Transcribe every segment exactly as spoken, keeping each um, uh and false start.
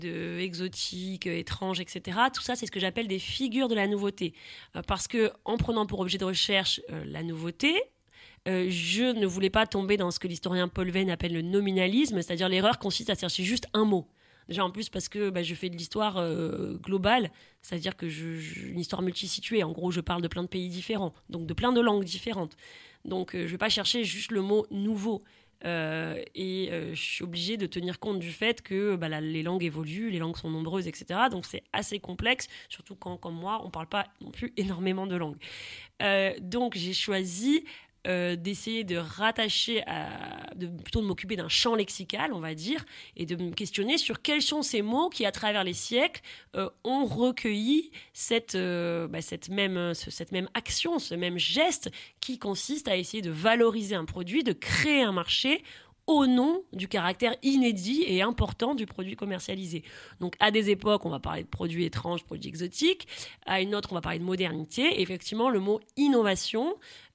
de exotiques, étranges, et cetera. Tout ça, c'est ce que j'appelle des figures de la nouveauté. Euh, parce que en prenant pour objet de recherche euh, la nouveauté, euh, je ne voulais pas tomber dans ce que l'historien Paul Veyne appelle le nominalisme, c'est-à-dire l'erreur consiste à chercher juste un mot. Déjà en plus parce que bah, je fais de l'histoire euh, globale, c'est-à-dire que je, je, une histoire multisituée. En gros, je parle de plein de pays différents, donc de plein de langues différentes. Donc, euh, je ne vais pas chercher juste le mot nouveau. Euh, et euh, je suis obligée de tenir compte du fait que bah, la, les langues évoluent, les langues sont nombreuses, et cetera. Donc, c'est assez complexe, surtout quand, comme moi, on ne parle pas non plus énormément de langues. Euh, donc, j'ai choisi euh, d'essayer de rattacher, à, de, plutôt de m'occuper d'un champ lexical, on va dire, et de me questionner sur quels sont ces mots qui, à travers les siècles, euh, ont recueilli cette, euh, bah, cette, même, ce, cette même action, ce même geste qui consiste à essayer de valoriser un produit, de créer un marché au nom du caractère inédit et important du produit commercialisé. Donc, à des époques, on va parler de produits étranges, produits exotiques. À une autre, on va parler de modernité. Et effectivement, le mot innovation,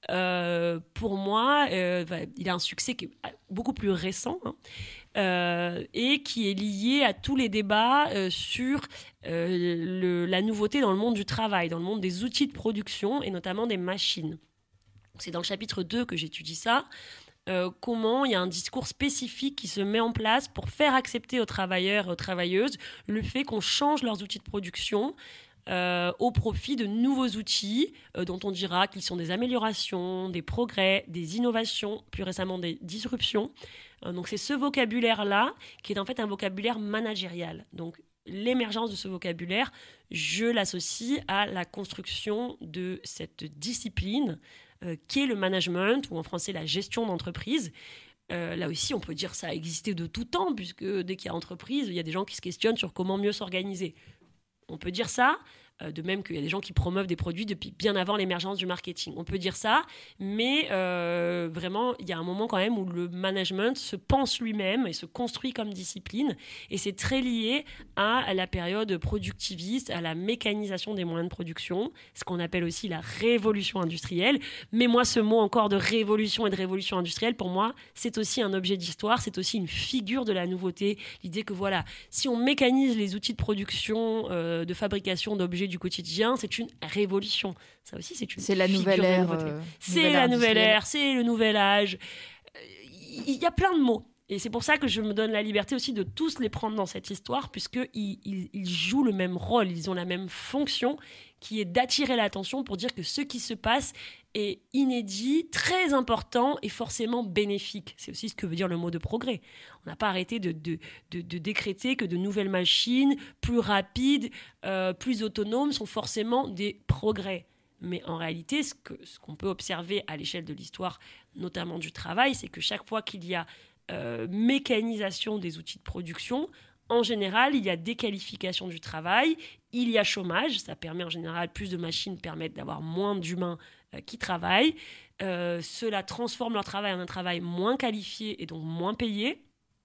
euh, pour moi, euh, il a un succès qui est beaucoup plus récent, hein, euh, et qui est lié à tous les débats euh, sur euh, le, la nouveauté dans le monde du travail, dans le monde des outils de production et notamment des machines. C'est dans le chapitre deux que j'étudie ça. Euh, comment il y a un discours spécifique qui se met en place pour faire accepter aux travailleurs et aux travailleuses le fait qu'on change leurs outils de production euh, au profit de nouveaux outils euh, dont on dira qu'ils sont des améliorations, des progrès, des innovations, plus récemment des disruptions. Euh, donc c'est ce vocabulaire-là qui est en fait un vocabulaire managérial. Donc l'émergence de ce vocabulaire, je l'associe à la construction de cette discipline Euh, qui est le management, ou en français la gestion d'entreprise. Euh, là aussi, on peut dire que ça a existé de tout temps, puisque dès qu'il y a entreprise, il y a des gens qui se questionnent sur comment mieux s'organiser. On peut dire ça, euh, de même qu'il y a des gens qui promeuvent des produits depuis bien avant l'émergence du marketing. On peut dire ça, mais euh, vraiment, il y a un moment quand même où le management se pense lui-même et se construit comme discipline, et c'est très lié à la période productiviste, à la mécanisation des moyens de production, ce qu'on appelle aussi la révolution industrielle. Mais moi, ce mot encore de révolution et de révolution industrielle, pour moi, c'est aussi un objet d'histoire, c'est aussi une figure de la nouveauté. L'idée que voilà, si on mécanise les outils de production, euh, de fabrication d'objets du quotidien, c'est une révolution. Ça aussi, c'est une c'est la figure nouvelle de ère. nouveauté. Euh, c'est nouvelle la nouvelle industrielle. ère, c'est le nouvel âge. Il y a plein de mots. Et c'est pour ça que je me donne la liberté aussi de tous les prendre dans cette histoire, puisqu'ils ils, ils jouent le même rôle, ils ont la même fonction, qui est d'attirer l'attention pour dire que ce qui se passe est inédit, très important et forcément bénéfique. C'est aussi ce que veut dire le mot de progrès. On n'a pas arrêté de, de, de, de décréter que de nouvelles machines, plus rapides, euh, plus autonomes, sont forcément des progrès. Mais en réalité, ce, que, ce qu'on peut observer à l'échelle de l'histoire, notamment du travail, c'est que chaque fois qu'il y a Euh, mécanisation des outils de production, en général, il y a déqualification du travail, il y a chômage, ça permet en général, plus de machines permettent d'avoir moins d'humains euh, qui travaillent, euh, cela transforme leur travail en un travail moins qualifié et donc moins payé.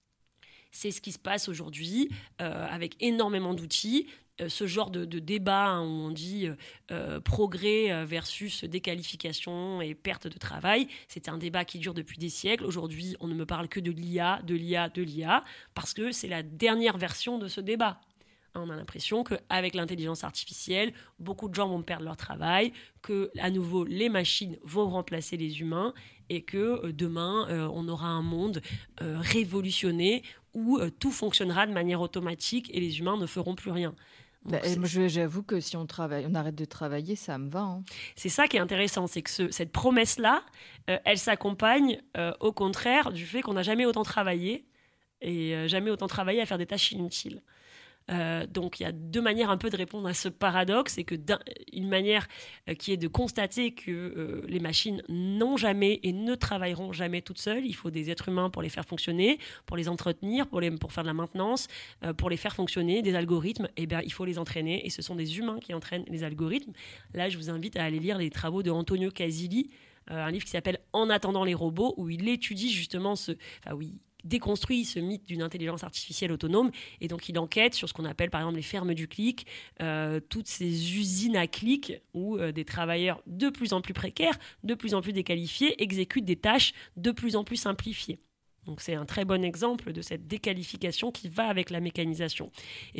C'est ce qui se passe aujourd'hui euh, avec énormément d'outils. Euh, ce genre de, de débat hein, où on dit euh, euh, progrès versus déqualification et perte de travail, c'est un débat qui dure depuis des siècles. Aujourd'hui, on ne me parle que de l'I A, de l'I A, de l'I A, parce que c'est la dernière version de ce débat. On a l'impression qu'avec l'intelligence artificielle, beaucoup de gens vont perdre leur travail, que à nouveau les machines vont remplacer les humains et que euh, demain euh, on aura un monde euh, révolutionné où euh, tout fonctionnera de manière automatique et les humains ne feront plus rien. Donc, bah, moi, je, j'avoue que si on travaille, on arrête de travailler, ça me va. Hein. C'est ça qui est intéressant, c'est que ce, cette promesse-là, euh, elle s'accompagne euh, au contraire du fait qu'on n'a jamais autant travaillé et euh, jamais autant travaillé à faire des tâches inutiles. Euh, donc il y a deux manières un peu de répondre à ce paradoxe, c'est que une manière euh, qui est de constater que euh, les machines n'ont jamais et ne travailleront jamais toutes seules. Il faut des êtres humains pour les faire fonctionner, pour les entretenir, pour, les, pour faire de la maintenance, euh, pour les faire fonctionner, des algorithmes, et bien il faut les entraîner et ce sont des humains qui entraînent les algorithmes. Là je vous invite à aller lire les travaux de Antonio Casilli, euh, un livre qui s'appelle En attendant les robots, où il étudie justement ce... Enfin oui, déconstruit ce mythe d'une intelligence artificielle autonome et donc il enquête sur ce qu'on appelle par exemple les fermes du clic, euh, toutes ces usines à clic où euh, des travailleurs de plus en plus précaires, de plus en plus déqualifiés exécutent des tâches de plus en plus simplifiées. Donc c'est un très bon exemple de cette déqualification qui va avec la mécanisation. Et